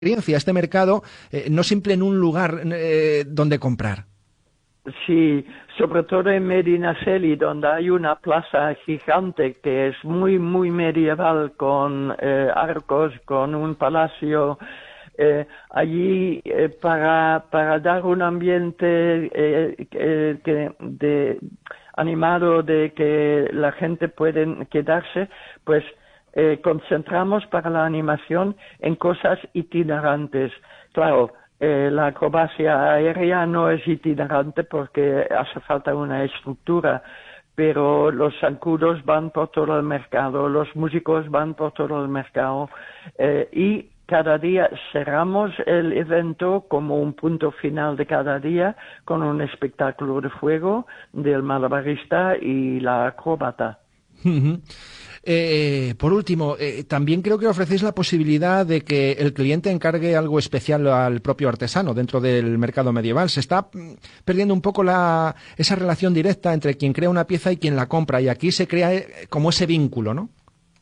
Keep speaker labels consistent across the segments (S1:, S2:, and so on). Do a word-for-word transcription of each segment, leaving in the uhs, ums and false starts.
S1: experiencia, este mercado, eh, no simple en un lugar eh, donde comprar.
S2: Sí, sobre todo en Medinaceli, donde hay una plaza gigante que es muy, muy medieval, con eh, arcos, con un palacio. Eh, allí, eh, para, para dar un ambiente eh, eh, que, de, animado, de que la gente puede quedarse, pues eh, concentramos para la animación en cosas itinerantes. Claro, eh, la acrobacia aérea no es itinerante porque hace falta una estructura, pero los zancudos van por todo el mercado, los músicos van por todo el mercado, eh, y cada día cerramos el evento como un punto final de cada día con un espectáculo de fuego del malabarista y la acróbata.
S1: Eh, por último, eh, también creo que ofrecéis la posibilidad de que el cliente encargue algo especial al propio artesano dentro del mercado medieval. Se está perdiendo un poco la, esa relación directa entre quien crea una pieza y quien la compra, y aquí se crea como ese vínculo, ¿no?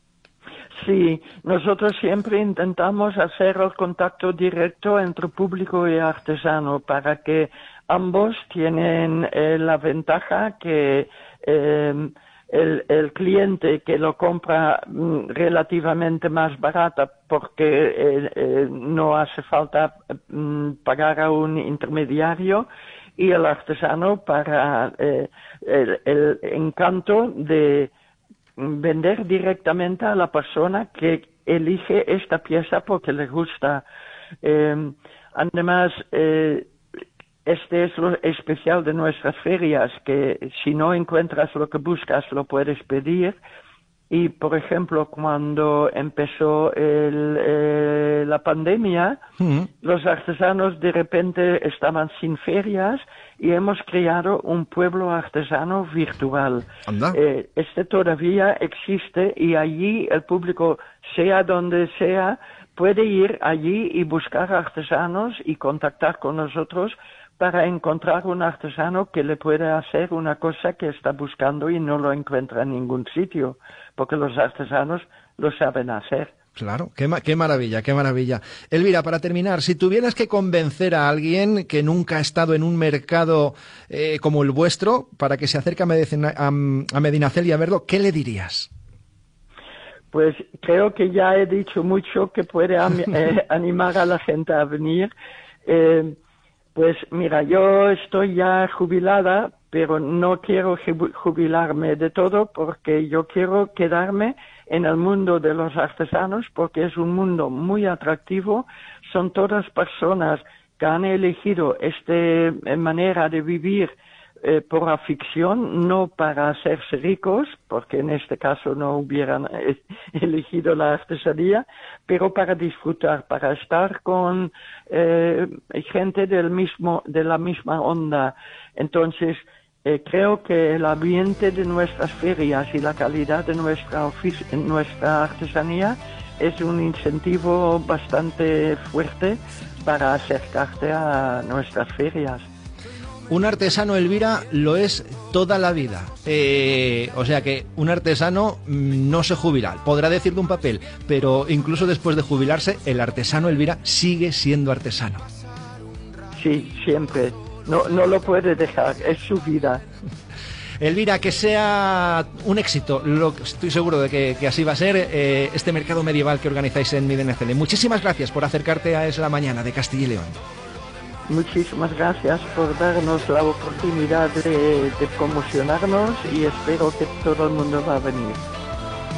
S2: Sí, nosotros siempre intentamos hacer el contacto directo entre público y artesano para que ambos tienen eh, la ventaja que eh, el, el cliente que lo compra mm, relativamente más barata porque eh, eh, no hace falta mm, pagar a un intermediario, y el artesano para eh, el, el encanto de vender directamente a la persona que elige esta pieza porque le gusta. Eh, además, eh, este es lo especial de nuestras ferias, que si no encuentras lo que buscas, lo puedes pedir. Y, por ejemplo, cuando empezó el, eh, la pandemia, uh-huh. los artesanos de repente estaban sin ferias y hemos creado un pueblo artesano virtual. Eh, este todavía existe y allí el público, sea donde sea, puede ir allí y buscar artesanos y contactar con nosotros para encontrar un artesano que le pueda hacer una cosa que está buscando y no lo encuentra en ningún sitio, porque los artesanos lo saben hacer.
S1: Claro, qué, ma- qué maravilla, qué maravilla. Elvira, para terminar, si tuvieras que convencer a alguien que nunca ha estado en un mercado eh, como el vuestro, para que se acerque a, Medicina, a, a Medinaceli a verlo, ¿qué le dirías?
S2: Pues creo que ya he dicho mucho que puede am- eh, animar a la gente a venir. Eh, Pues mira, yo estoy ya jubilada, pero no quiero jubilarme de todo porque yo quiero quedarme en el mundo de los artesanos porque es un mundo muy atractivo. Son todas personas que han elegido esta manera de vivir eh, por afición, no para hacerse ricos, porque en este caso no hubieran eh, elegido la artesanía, pero para disfrutar, para estar con eh, gente del mismo, de la misma onda. Entonces, eh, creo que el ambiente de nuestras ferias y la calidad de nuestra, ofici- nuestra artesanía es un incentivo bastante fuerte para acercarte a nuestras ferias.
S1: Un artesano, Elvira, lo es toda la vida. Eh, o sea que un artesano no se jubila. Podrá decir de un papel, pero incluso después de jubilarse, el artesano, Elvira, sigue siendo artesano.
S2: Sí, siempre. No, no lo puede dejar, es su vida.
S1: Elvira, que sea un éxito, lo, estoy seguro de que, que así va a ser, eh, este mercado medieval que organizáis en Medinaceli. Muchísimas gracias por acercarte a Es la Mañana de Castilla y León.
S2: Muchísimas gracias por darnos la oportunidad de, de promocionarnos y espero que todo el mundo va a venir.